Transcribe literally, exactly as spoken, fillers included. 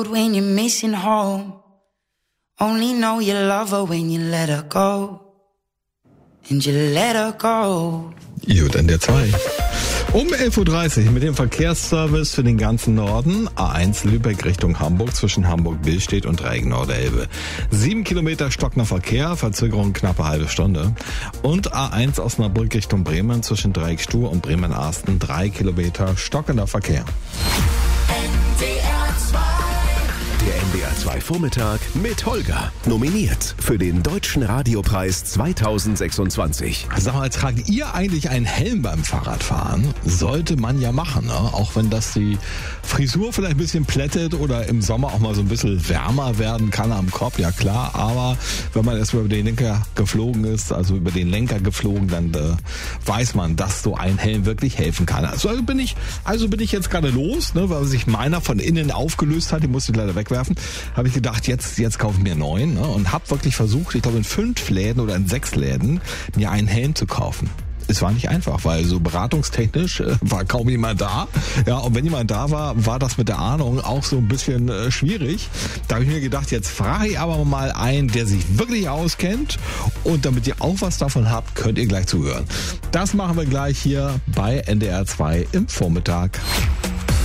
When you're missing home, only know you love her when you let her go. And you let her go. Gut, N D R zwei. Um elf Uhr dreißig mit dem Verkehrsservice für den ganzen Norden. A eins Lübeck Richtung Hamburg zwischen Hamburg-Billstedt und Dreieck-Nordelbe. Sieben Kilometer stockender Verkehr, Verzögerung knappe halbe Stunde. Und A eins Osnabrück Richtung Bremen zwischen Dreieck-Stuhr und Bremen-Arsten. Drei Kilometer stockender Verkehr. Der N D R zwei Vormittag mit Holger. Nominiert für den Deutschen Radiopreis zweitausendsechsundzwanzig. Sag mal, tragt ihr eigentlich einen Helm beim Fahrradfahren? Sollte man ja machen, ne? Auch wenn das die Frisur vielleicht ein bisschen plättet oder im Sommer auch mal so ein bisschen wärmer werden kann am Kopf, ja klar. Aber wenn man erst über den Lenker geflogen ist, also über den Lenker geflogen, dann äh, weiß man, dass so ein Helm wirklich helfen kann. Also, also bin ich, also bin ich jetzt gerade los, ne, weil sich meiner von innen aufgelöst hat, die musste ich leider wegwerfen. Habe ich gedacht, jetzt jetzt kaufe ich mir einen neuen, ne? Und habe wirklich versucht, ich glaube in fünf Läden oder in sechs Läden, mir einen Helm zu kaufen. Es war nicht einfach, weil so beratungstechnisch äh, war kaum jemand da. Ja, und wenn jemand da war, war das mit der Ahnung auch so ein bisschen äh, schwierig. Da habe ich mir gedacht, jetzt frage ich aber mal einen, der sich wirklich auskennt. Und damit ihr auch was davon habt, könnt ihr gleich zuhören. Das machen wir gleich hier bei N D R zwei im Vormittag.